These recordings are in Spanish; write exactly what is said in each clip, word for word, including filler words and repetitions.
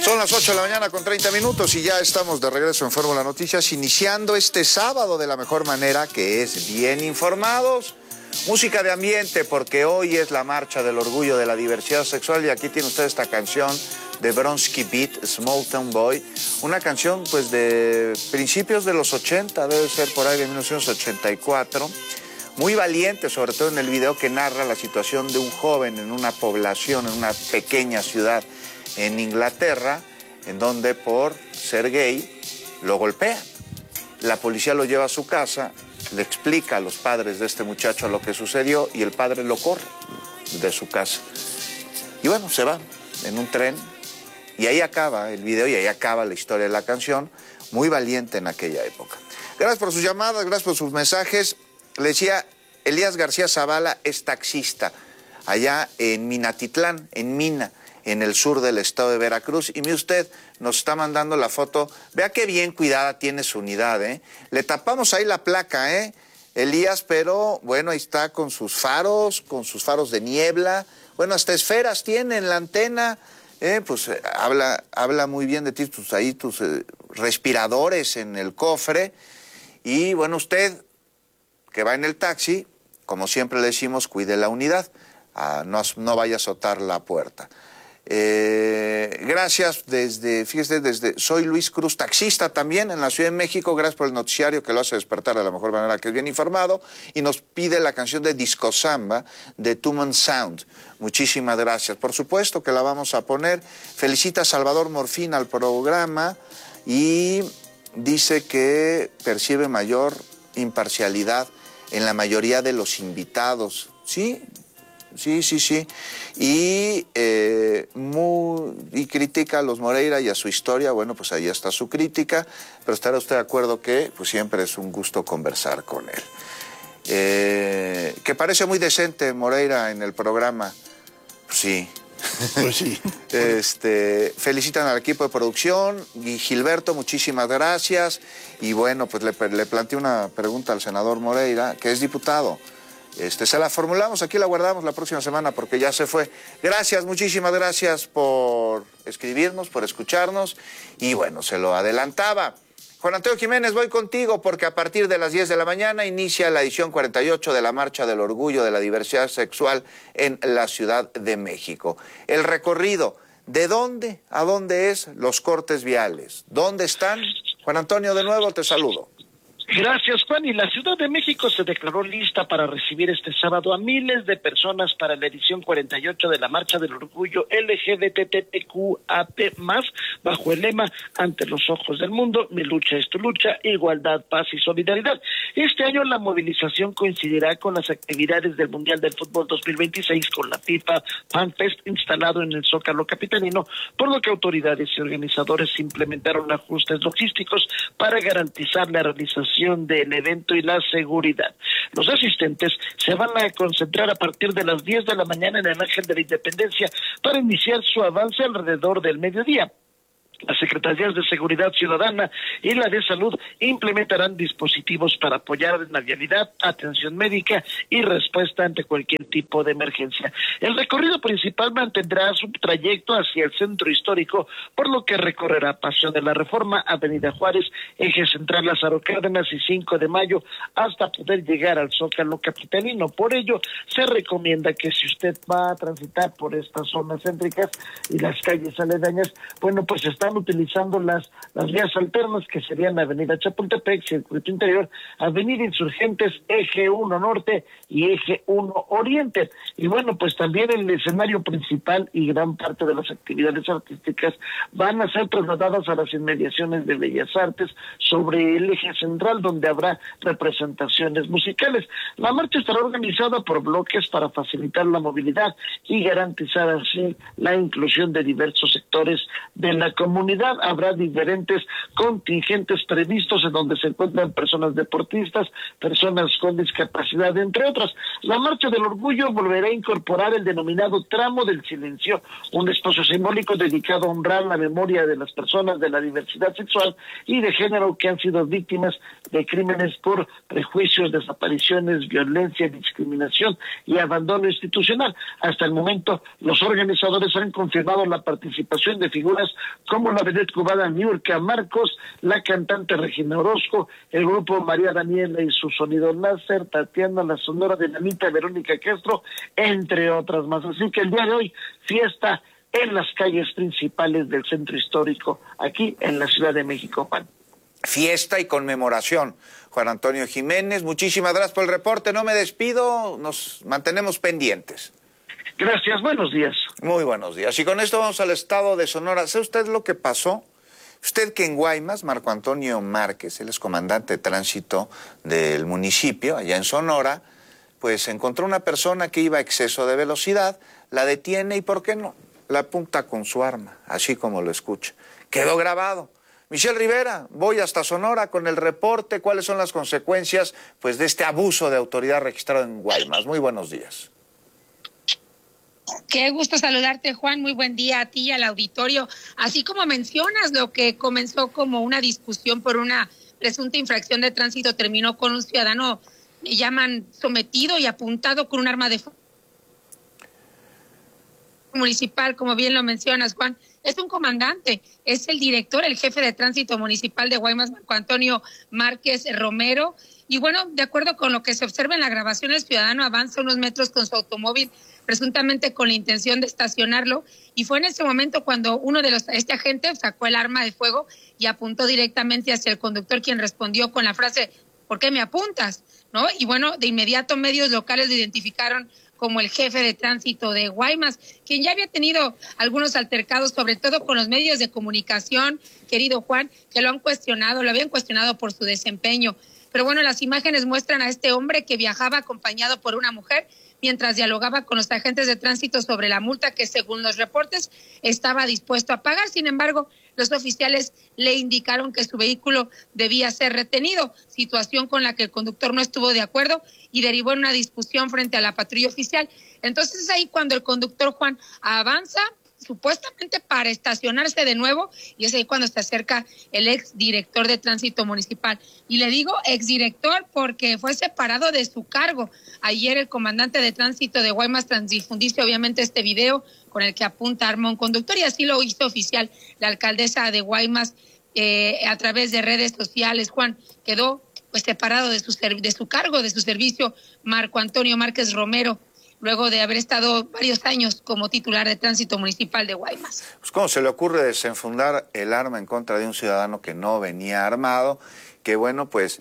Son las ocho de la mañana con treinta minutos y ya estamos de regreso en Fórmula Noticias, iniciando este sábado de la mejor manera, que es bien informados. Música de ambiente, porque hoy es la marcha del orgullo de la diversidad sexual, y aquí tiene usted esta canción de Bronski Beat, Small Town Boy, una canción pues de principios de los ochenta, debe ser por ahí de mil novecientos ochenta y cuatro, muy valiente, sobre todo en el video que narra la situación de un joven en una población, en una pequeña ciudad en Inglaterra, en donde por ser gay lo golpean. La policía lo lleva a su casa, le explica a los padres de este muchacho lo que sucedió y el padre lo corre de su casa. Y bueno, se va en un tren y ahí acaba el video y ahí acaba la historia de la canción, muy valiente en aquella época. Gracias por sus llamadas, gracias por sus mensajes. Le decía, Elías García Zavala es taxista allá en Minatitlán, en Mina, en el sur del estado de Veracruz. Y mire usted, nos está mandando la foto. Vea qué bien cuidada tiene su unidad, ¿eh? Le tapamos ahí la placa, ¿eh? Elías, pero bueno, ahí está con sus faros, con sus faros de niebla. Bueno, hasta esferas tiene en la antena. Eh, pues eh, habla, habla muy bien de ti, tus, ahí tus eh, respiradores en el cofre. Y bueno, usted que va en el taxi, como siempre le decimos, cuide la unidad. Ah, no, no vaya a azotar la puerta. Eh, gracias desde, fíjese, desde, soy Luis Cruz, taxista también en la Ciudad de México, gracias por el noticiario que lo hace despertar de la mejor manera, que es bien informado, y nos pide la canción de Disco Samba de Tuman Sound. Muchísimas gracias, por supuesto que la vamos a poner. Felicita a Salvador Morfín al programa y dice que percibe mayor imparcialidad en la mayoría de los invitados. Sí, Sí, sí, sí. Y, eh, muy, y critica a los Moreira y a su historia. Bueno, pues ahí está su crítica. Pero estará usted de acuerdo que pues siempre es un gusto conversar con él. Eh, que parece muy decente Moreira en el programa. Pues sí. Pues sí. Este, felicitan al equipo de producción. Y Gilberto, muchísimas gracias. Y bueno, pues le, le planteé una pregunta al senador Moreira, que es diputado. Este, se la formulamos, aquí la guardamos la próxima semana porque ya se fue. Gracias, muchísimas gracias por escribirnos, por escucharnos. Y bueno, se lo adelantaba. Juan Antonio Jiménez, voy contigo porque a partir de las diez de la mañana inicia la edición cuarenta y ocho de la Marcha del Orgullo de la Diversidad Sexual en la Ciudad de México. El recorrido, ¿de dónde a dónde es? Los cortes viales. ¿Dónde están? Juan Antonio, de nuevo te saludo. Gracias, Juan. Y la Ciudad de México se declaró lista para recibir este sábado a miles de personas para la edición cuarenta y ocho de la Marcha del Orgullo L G B T Q A P más, bajo el lema Ante los ojos del mundo, mi lucha es tu lucha, igualdad, paz y solidaridad. Este año la movilización coincidirá con las actividades del Mundial del Fútbol dos mil veintiséis con la FIFA Fan Fest instalado en el Zócalo capitalino, por lo que autoridades y organizadores implementaron ajustes logísticos para garantizar la realización del evento y la seguridad. Los asistentes se van a concentrar a partir de las diez de la mañana en el Ángel de la Independencia para iniciar su avance alrededor del mediodía. Las Secretarías de Seguridad Ciudadana y la de Salud implementarán dispositivos para apoyar en la vialidad, atención médica y respuesta ante cualquier tipo de emergencia. El recorrido principal mantendrá su trayecto hacia el centro histórico, por lo que recorrerá Paseo de la Reforma, Avenida Juárez, Eje Central Lázaro Cárdenas y cinco de mayo hasta poder llegar al Zócalo capitalino. Por ello, se recomienda que si usted va a transitar por estas zonas céntricas y las calles aledañas, bueno, pues está están utilizando las, las vías alternas, que serían Avenida Chapultepec, Circuito Interior, Avenida Insurgentes, Eje uno Norte y Eje uno Oriente. Y bueno, pues también el escenario principal y gran parte de las actividades artísticas van a ser trasladadas a las inmediaciones de Bellas Artes sobre el eje central, donde habrá representaciones musicales. La marcha estará organizada por bloques para facilitar la movilidad y garantizar así la inclusión de diversos sectores de la comunidad. comunidad. Habrá diferentes contingentes previstos en donde se encuentran personas deportistas, personas con discapacidad, entre otras. La Marcha del Orgullo volverá a incorporar el denominado Tramo del Silencio, un espacio simbólico dedicado a honrar la memoria de las personas de la diversidad sexual y de género que han sido víctimas de crímenes por prejuicios, desapariciones, violencia, discriminación y abandono institucional. Hasta el momento, los organizadores han confirmado la participación de figuras como la vedette cubana Niurka Marcos, la cantante Regina Orozco, el grupo María Daniela y su sonido láser, Tatiana, la sonora dinamita, Verónica Castro, entre otras más. Así que el día de hoy, fiesta en las calles principales del centro histórico, aquí en la Ciudad de México, Juan. Fiesta y conmemoración. Juan Antonio Jiménez, muchísimas gracias por el reporte. No me despido, nos mantenemos pendientes. Gracias, buenos días. Muy buenos días. Y con esto vamos al estado de Sonora. ¿Sabe usted lo que pasó? Usted que en Guaymas, Marco Antonio Márquez, él es comandante de tránsito del municipio, allá en Sonora, pues encontró una persona que iba a exceso de velocidad, la detiene y, ¿por qué no?, la apunta con su arma, así como lo escucha. Quedó grabado. Michelle Rivera, voy hasta Sonora con el reporte. ¿Cuáles son las consecuencias, pues, de este abuso de autoridad registrado en Guaymas? Muy buenos días. Qué gusto saludarte, Juan. Muy buen día a ti y al auditorio. Así como mencionas, lo que comenzó como una discusión por una presunta infracción de tránsito terminó con un ciudadano, le llaman sometido y apuntado con un arma de fuego municipal, como bien lo mencionas, Juan. Es un comandante, es el director, el jefe de tránsito municipal de Guaymas, Marco Antonio Márquez Romero. Y bueno, de acuerdo con lo que se observa en la grabación, el ciudadano avanza unos metros con su automóvil, presuntamente con la intención de estacionarlo, y fue en ese momento cuando uno de los, este agente sacó el arma de fuego y apuntó directamente hacia el conductor, quien respondió con la frase, ¿por qué me apuntas?, ¿no? Y bueno, de inmediato medios locales lo identificaron como el jefe de tránsito de Guaymas, quien ya había tenido algunos altercados, sobre todo con los medios de comunicación, querido Juan, que lo han cuestionado, lo habían cuestionado por su desempeño. Pero bueno, las imágenes muestran a este hombre que viajaba acompañado por una mujer mientras dialogaba con los agentes de tránsito sobre la multa que, según los reportes, estaba dispuesto a pagar. Sin embargo, los oficiales le indicaron que su vehículo debía ser retenido, situación con la que el conductor no estuvo de acuerdo y derivó en una discusión frente a la patrulla oficial. Entonces es ahí cuando el conductor, Juan, avanza supuestamente para estacionarse de nuevo, y es ahí cuando se acerca el ex director de tránsito municipal. Y le digo ex director porque fue separado de su cargo. Ayer el comandante de tránsito de Guaymas transdifundiste obviamente este video con el que apunta arma a un conductor, y así lo hizo oficial la alcaldesa de Guaymas eh, a través de redes sociales. Juan, quedó pues separado de su, de su cargo, de su servicio, Marco Antonio Márquez Romero, luego de haber estado varios años como titular de tránsito municipal de Guaymas. Pues ¿cómo se le ocurre desenfundar el arma en contra de un ciudadano que no venía armado? Que bueno, pues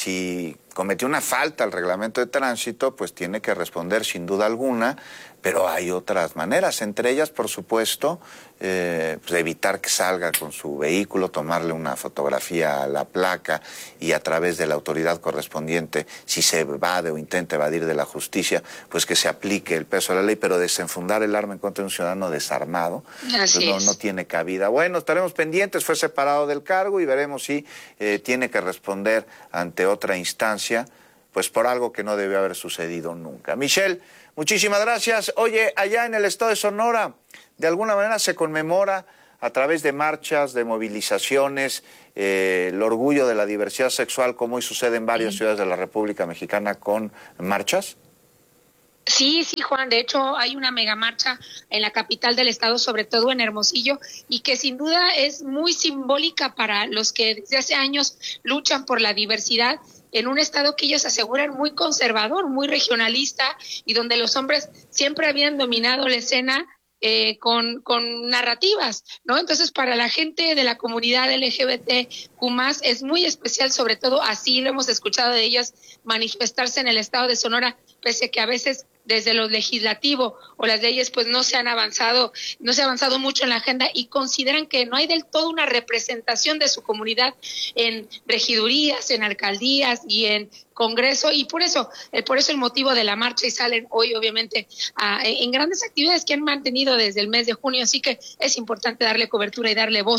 si cometió una falta al reglamento de tránsito, pues tiene que responder sin duda alguna, pero hay otras maneras, entre ellas, por supuesto, eh, pues evitar que salga con su vehículo, tomarle una fotografía a la placa y a través de la autoridad correspondiente, si se evade o intenta evadir de la justicia, pues que se aplique el peso de la ley, pero desenfundar el arma en contra de un ciudadano desarmado, pues no, no tiene cabida. Bueno, estaremos pendientes, fue separado del cargo y veremos si eh, tiene que responder ante otra instancia, pues por algo que no debe haber sucedido nunca. Michelle, muchísimas gracias. Oye, allá en el estado de Sonora, de alguna manera se conmemora a través de marchas, de movilizaciones, eh, el orgullo de la diversidad sexual, como hoy sucede en varias ciudades de la República Mexicana con marchas. Sí, sí, Juan, de hecho hay una megamarcha en la capital del estado, sobre todo en Hermosillo, y que sin duda es muy simbólica para los que desde hace años luchan por la diversidad en un estado que ellos aseguran muy conservador, muy regionalista, y donde los hombres siempre habían dominado la escena eh, con, con narrativas, ¿no? Entonces, para la gente de la comunidad L G B T Q más, es muy especial, sobre todo así lo hemos escuchado de ellos manifestarse en el estado de Sonora, pese a que a veces desde lo legislativo o las leyes pues no se han avanzado, no se ha avanzado mucho en la agenda, y consideran que no hay del todo una representación de su comunidad en regidurías, en alcaldías y en Congreso, y por eso, eh, por eso el motivo de la marcha, y salen hoy obviamente a, en grandes actividades que han mantenido desde el mes de junio, así que es importante darle cobertura y darle voz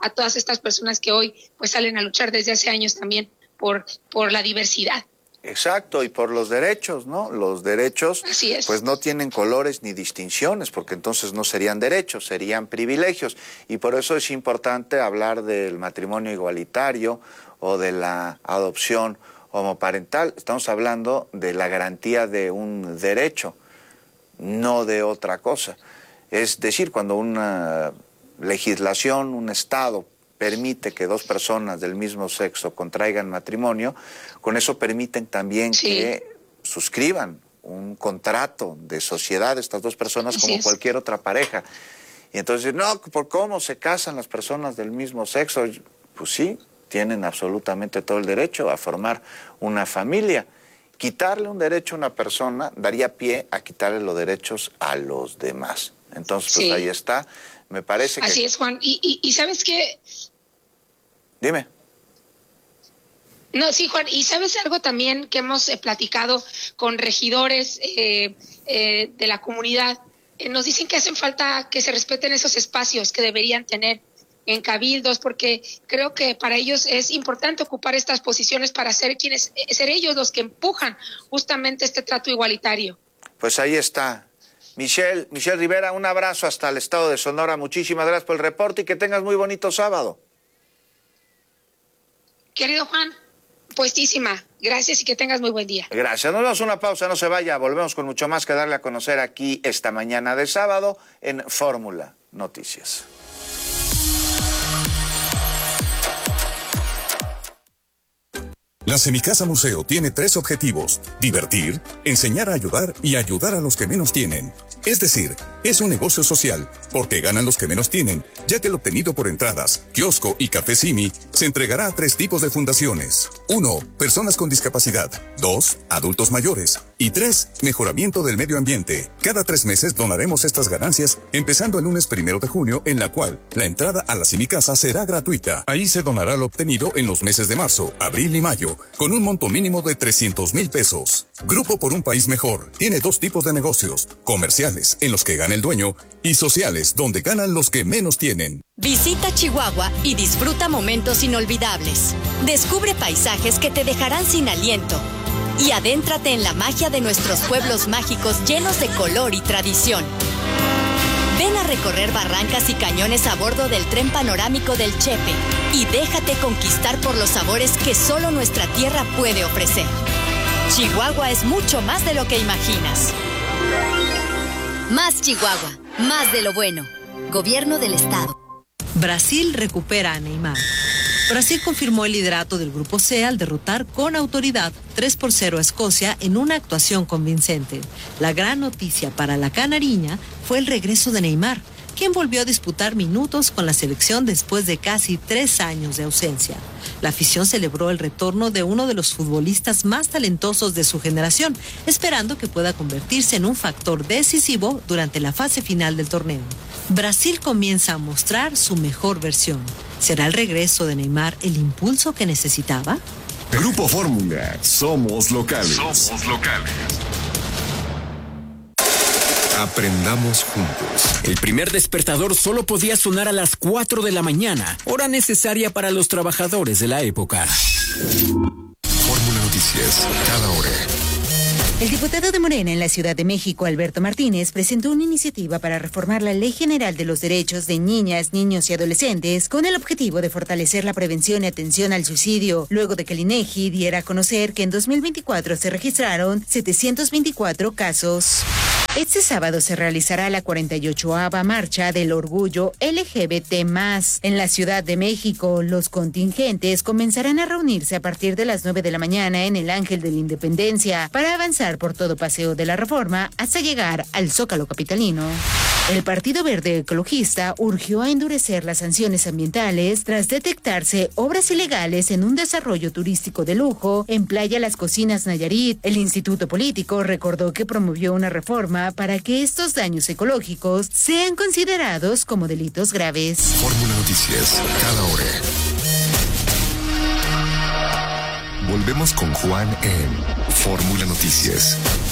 a todas estas personas que hoy pues salen a luchar desde hace años también por, por la diversidad. Exacto, y por los derechos, ¿no? Los derechos, Así es. pues no tienen colores ni distinciones, porque entonces no serían derechos, serían privilegios. Y por eso es importante hablar del matrimonio igualitario o de la adopción homoparental. Estamos hablando de la garantía de un derecho, no de otra cosa. Es decir, cuando una legislación, un Estado, permite que dos personas del mismo sexo contraigan matrimonio, con eso permiten también sí. que suscriban un contrato de sociedad estas dos personas como cualquier otra pareja. Y entonces, no, ¿por cómo se casan las personas del mismo sexo? Pues sí, tienen absolutamente todo el derecho a formar una familia. Quitarle un derecho a una persona daría pie a quitarle los derechos a los demás. Entonces, pues sí. ahí está. Me parece que... Así es, Juan. Y, y, y ¿sabes qué? Dime. No, sí, Juan, y sabes algo también que hemos eh, platicado con regidores eh, eh, de la comunidad, eh, nos dicen que hacen falta que se respeten esos espacios que deberían tener en cabildos, porque creo que para ellos es importante ocupar estas posiciones para ser quienes, ser ellos los que empujan justamente este trato igualitario. Pues ahí está. Michelle, Michelle Rivera, un abrazo hasta el estado de Sonora, muchísimas gracias por el reporte y que tengas muy bonito sábado. Querido Juan, puestísima. Gracias y que tengas muy buen día. Gracias. Nos vamos a una pausa, no se vaya. Volvemos con mucho más que darle a conocer aquí esta mañana de sábado en Fórmula Noticias. La Semicasa Museo tiene tres objetivos: divertir, enseñar a ayudar y ayudar a los que menos tienen. Es decir, es un negocio social, porque ganan los que menos tienen, ya que el obtenido por entradas, kiosco y café Simi se entregará a tres tipos de fundaciones. Uno, personas con discapacidad. Dos, adultos mayores. Y tres, mejoramiento del medio ambiente. Cada tres meses donaremos estas ganancias, empezando el lunes primero de junio, en la cual la entrada a la Semicasa será gratuita. Ahí se donará lo obtenido en los meses de marzo, abril y mayo, con un monto mínimo de trescientos mil pesos. Grupo por un País Mejor tiene dos tipos de negocios: comerciales, en los que gana el dueño, y sociales, donde ganan los que menos tienen. Visita Chihuahua y disfruta momentos inolvidables. Descubre paisajes que te dejarán sin aliento. Y adéntrate en la magia de nuestros pueblos mágicos llenos de color y tradición. Ven a recorrer barrancas y cañones a bordo del tren panorámico del Chepe y déjate conquistar por los sabores que solo nuestra tierra puede ofrecer. Chihuahua es mucho más de lo que imaginas. Más Chihuahua, más de lo bueno. Gobierno del Estado. Brasil recupera a Neymar. Brasil confirmó el liderato del Grupo C al derrotar con autoridad tres por cero a Escocia en una actuación convincente. La gran noticia para la canariña fue el regreso de Neymar, quien volvió a disputar minutos con la selección después de casi tres años de ausencia. La afición celebró el retorno de uno de los futbolistas más talentosos de su generación, esperando que pueda convertirse en un factor decisivo durante la fase final del torneo. Brasil comienza a mostrar su mejor versión. ¿Será el regreso de Neymar el impulso que necesitaba? Grupo Fórmula, somos locales. Somos locales. Aprendamos juntos. El primer despertador solo podía sonar a las cuatro de la mañana, hora necesaria para los trabajadores de la época. Fórmula Noticias, cada hora. El diputado de Morena en la Ciudad de México, Alberto Martínez, presentó una iniciativa para reformar la Ley General de los Derechos de Niñas, Niños y Adolescentes con el objetivo de fortalecer la prevención y atención al suicidio, luego de que el INEGI diera a conocer que en dos mil veinticuatro se registraron setecientos veinticuatro casos. Este sábado se realizará la cuarenta y ochava Marcha del Orgullo L G B T más. En la Ciudad de México, los contingentes comenzarán a reunirse a partir de las nueve de la mañana en el Ángel de la Independencia para avanzar por todo Paseo de la Reforma hasta llegar al Zócalo capitalino. El Partido Verde Ecologista urgió a endurecer las sanciones ambientales tras detectarse obras ilegales en un desarrollo turístico de lujo en Playa Las Cocinas, Nayarit. El Instituto Político recordó que promovió una reforma para que estos daños ecológicos sean considerados como delitos graves. Fórmula Noticias, cada hora. Volvemos con Juan en Fórmula Noticias.